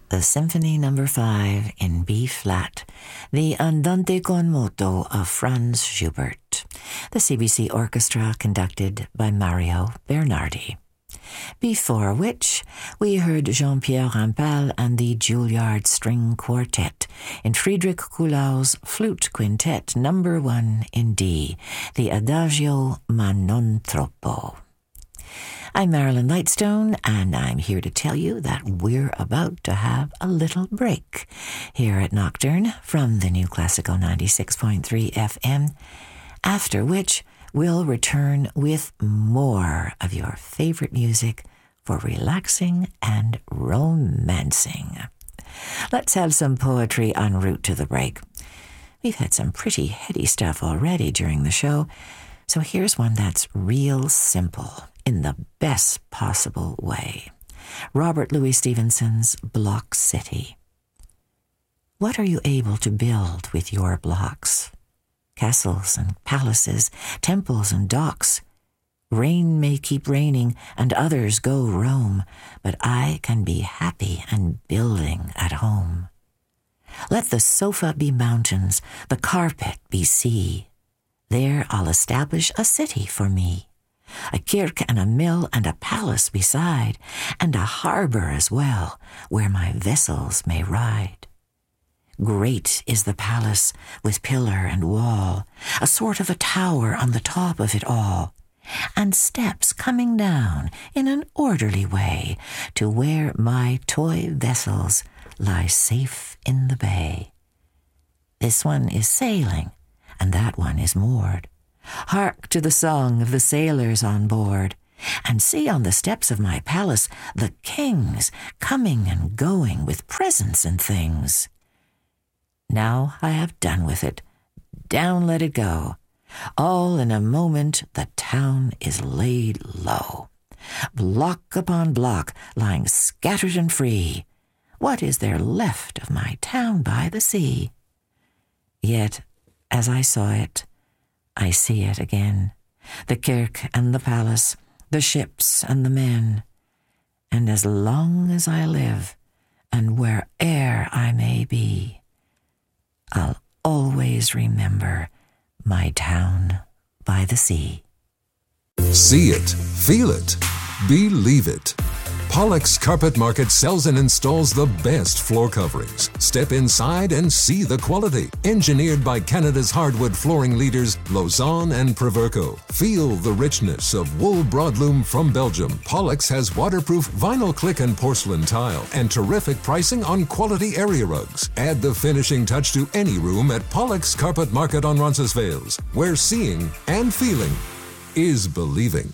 the Symphony No. 5 in B-flat, the Andante con moto of Franz Schubert, the CBC Orchestra conducted by Mario Bernardi. Before which, we heard Jean-Pierre Rampal and the Juilliard String Quartet in Friedrich Kuhlau's Flute Quintet No. 1 in D, the Adagio ma non troppo. I'm Marilyn Lightstone, and I'm here to tell you that we're about to have a little break here at Nocturne from the New Classical 96.3 FM, after which we'll return with more of your favorite music for relaxing and romancing. Let's have some poetry en route to the break. We've had some pretty heady stuff already during the show, so here's one that's real simple in the best possible way. Robert Louis Stevenson's Block City. What are you able to build with your blocks? Castles and palaces, temples and docks. Rain may keep raining and others go roam, but I can be happy and building at home. Let the sofa be mountains, the carpet be sea. There I'll establish a city for me. A kirk and a mill and a palace beside, and a harbor as well, where my vessels may ride. Great is the palace with pillar and wall, a sort of a tower on the top of it all, and steps coming down in an orderly way to where my toy vessels lie safe in the bay. This one is sailing, and that one is moored. Hark to the song of the sailors on board, and see on the steps of my palace the kings coming and going with presents and things. Now I have done with it. Down let it go. All in a moment the town is laid low. Block upon block lying scattered and free. What is there left of my town by the sea? Yet, as I saw it, I see it again, the kirk and the palace, the ships and the men. And as long as I live, and where'er I may be, I'll always remember my town by the sea. See it, feel it, believe it. Pollock's Carpet Market sells and installs the best floor coverings. Step inside and see the quality. Engineered by Canada's hardwood flooring leaders, Lausanne and Proverco. Feel the richness of wool broadloom from Belgium. Pollock's has waterproof vinyl click and porcelain tile and terrific pricing on quality area rugs. Add the finishing touch to any room at Pollock's Carpet Market on Roncesvalles, where seeing and feeling is believing.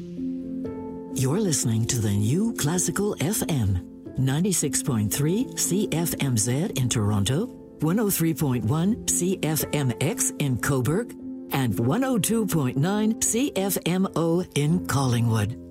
You're listening to the New Classical FM, 96.3 CFMZ in Toronto, 103.1 CFMX in Cobourg, and 102.9 CFMO in Collingwood.